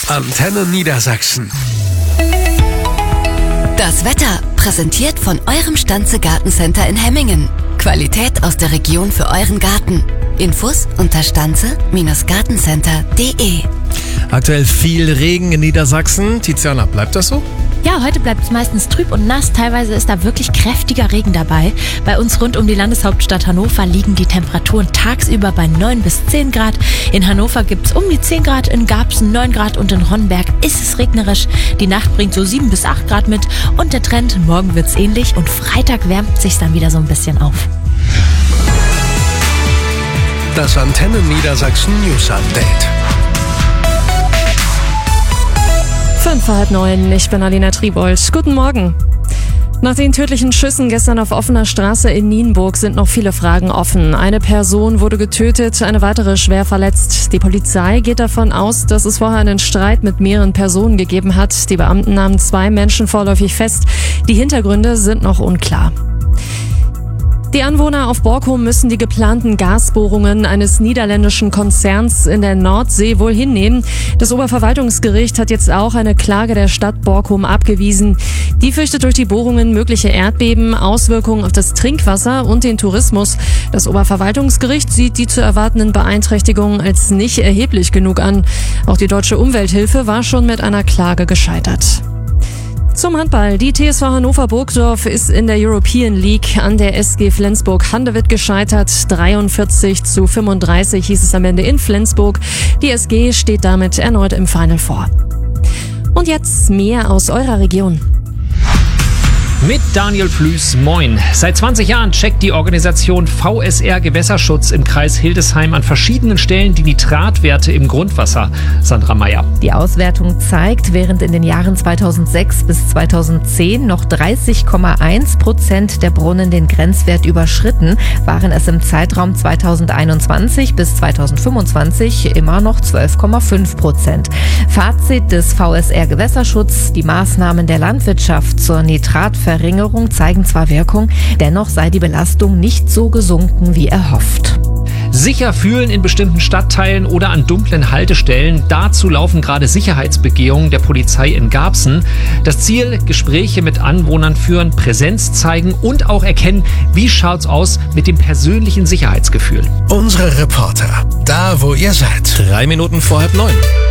Antenne Niedersachsen. Das Wetter präsentiert von eurem Stanze Gartencenter in Hemmingen. Qualität aus der Region für euren Garten. Infos unter stanze-gartencenter.de. Aktuell viel Regen in Niedersachsen. Tiziana, bleibt das so? Ja, heute bleibt es meistens trüb und nass. Teilweise ist da wirklich kräftiger Regen dabei. Bei uns rund um die Landeshauptstadt Hannover liegen die Temperaturen tagsüber bei 9 bis 10 Grad. In Hannover gibt es um die 10 Grad, in Garbsen 9 Grad und in Ronnberg ist es regnerisch. Die Nacht bringt so 7 bis 8 Grad mit und der Trend, morgen wird es ähnlich und Freitag wärmt sich dann wieder so ein bisschen auf. Das Antenne Niedersachsen News Update. 8:05, ich bin Alina Tribold. Guten Morgen. Nach den tödlichen Schüssen gestern auf offener Straße in Nienburg sind noch viele Fragen offen. Eine Person wurde getötet, eine weitere schwer verletzt. Die Polizei geht davon aus, dass es vorher einen Streit mit mehreren Personen gegeben hat. Die Beamten nahmen 2 Menschen vorläufig fest. Die Hintergründe sind noch unklar. Die Anwohner auf Borkum müssen die geplanten Gasbohrungen eines niederländischen Konzerns in der Nordsee wohl hinnehmen. Das Oberverwaltungsgericht hat jetzt auch eine Klage der Stadt Borkum abgewiesen. Die fürchtet durch die Bohrungen mögliche Erdbeben, Auswirkungen auf das Trinkwasser und den Tourismus. Das Oberverwaltungsgericht sieht die zu erwartenden Beeinträchtigungen als nicht erheblich genug an. Auch die Deutsche Umwelthilfe war schon mit einer Klage gescheitert. Zum Handball. Die TSV Hannover-Burgdorf ist in der European League an der SG Flensburg-Handewitt gescheitert. 43:35 hieß es am Ende in Flensburg. Die SG steht damit erneut im Final Four. Und jetzt mehr aus eurer Region. Mit Daniel Flüß, moin. Seit 20 Jahren checkt die Organisation VSR Gewässerschutz im Kreis Hildesheim an verschiedenen Stellen die Nitratwerte im Grundwasser. Sandra Meyer. Die Auswertung zeigt, während in den Jahren 2006 bis 2010 noch 30,1% der Brunnen den Grenzwert überschritten, waren es im Zeitraum 2021 bis 2025 immer noch 12,5%. Fazit des VSR Gewässerschutz: Die Maßnahmen der Landwirtschaft zur Nitratverringerung zeigen zwar Wirkung, dennoch sei die Belastung nicht so gesunken wie erhofft. Sicher fühlen in bestimmten Stadtteilen oder an dunklen Haltestellen. Dazu laufen gerade Sicherheitsbegehungen der Polizei in Garbsen. Das Ziel: Gespräche mit Anwohnern führen, Präsenz zeigen und auch erkennen, wie schaut's aus mit dem persönlichen Sicherheitsgefühl. Unsere Reporter, da wo ihr seid. 3 Minuten vor 8:30.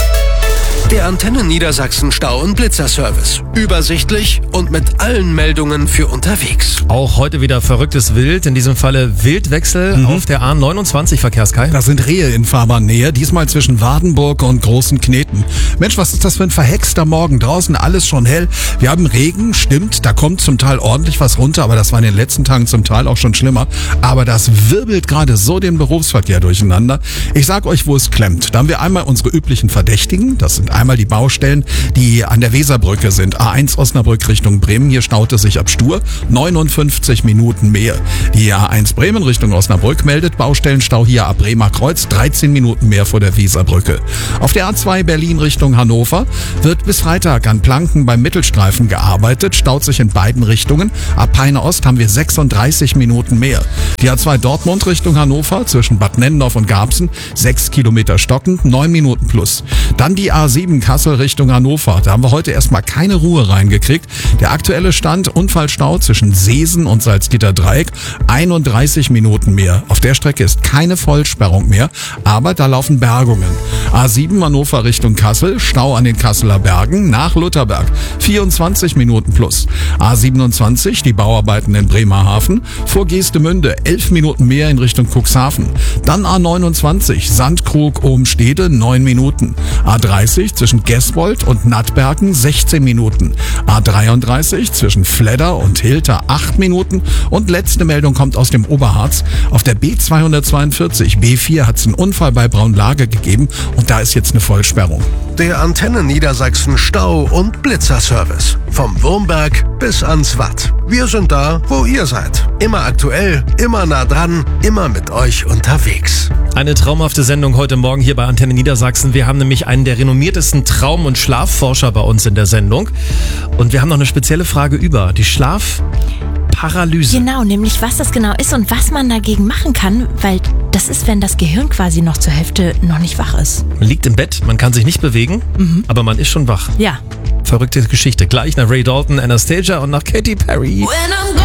Der Antenne Niedersachsen Stau- und Blitzerservice. Übersichtlich und mit allen Meldungen für unterwegs. Auch heute wieder verrücktes Wild, in diesem Falle Wildwechsel auf der A29 Verkehrskai. Das sind Rehe in Fahrbahnnähe, diesmal zwischen Wardenburg und Großen Kneten. Mensch, was ist das für ein verhexter Morgen? Draußen alles schon hell. Wir haben Regen, stimmt, da kommt zum Teil ordentlich was runter, aber das war in den letzten Tagen zum Teil auch schon schlimmer. Aber das wirbelt gerade so den Berufsverkehr durcheinander. Ich sag euch, wo es klemmt. Da haben wir einmal unsere üblichen Verdächtigen, das sind einmal die Baustellen, die an der Weserbrücke sind. A1 Osnabrück Richtung Bremen, hier staut es sich ab Stur, 59 Minuten mehr. Die A1 Bremen Richtung Osnabrück meldet Baustellenstau hier ab Bremer Kreuz, 13 Minuten mehr vor der Weserbrücke. Auf der A2 Berlin Richtung Hannover wird bis Freitag an Planken beim Mittelstreifen gearbeitet, staut sich in beiden Richtungen. Ab Peine Ost haben wir 36 Minuten mehr. Die A2 Dortmund Richtung Hannover zwischen Bad Nennendorf und Garbsen, 6 Kilometer stockend, 9 Minuten plus. Dann die A7 Kassel Richtung Hannover. Da haben wir heute erstmal keine Ruhe reingekriegt. Der aktuelle Stand: Unfallstau zwischen Seesen und Salzgitter-Dreieck, 31 Minuten mehr. Auf der Strecke ist keine Vollsperrung mehr, aber da laufen Bergungen. A7 Hannover Richtung Kassel, Stau an den Kasseler Bergen nach Lutherberg, 24 Minuten plus. A27, die Bauarbeiten in Bremerhaven, vor Geestemünde, 11 Minuten mehr in Richtung Cuxhaven. Dann A29, Sandkrug Obenstede, 9 Minuten. A30 zwischen Geswold und Nattbergen 16 Minuten. A33 zwischen Fledder und Hilter 8 Minuten. Und letzte Meldung kommt aus dem Oberharz. Auf der B242 B4 hat es einen Unfall bei Braunlage gegeben und da ist jetzt eine Vollsperrung. Der Antenne Niedersachsen Stau- und Blitzerservice. Vom Wurmberg bis ans Watt. Wir sind da, wo ihr seid. Immer aktuell, immer nah dran, immer mit euch unterwegs. Eine traumhafte Sendung heute Morgen hier bei Antenne Niedersachsen. Wir haben nämlich einen der renommiertesten Traum- und Schlafforscher bei uns in der Sendung. Und wir haben noch eine spezielle Frage über die Paralyse. Genau, nämlich was das genau ist und was man dagegen machen kann, weil das ist, wenn das Gehirn quasi noch zur Hälfte noch nicht wach ist. Man liegt im Bett, man kann sich nicht bewegen, aber man ist schon wach. Ja. Verrückte Geschichte. Gleich nach Ray Dalton, Anastasia und nach Katy Perry.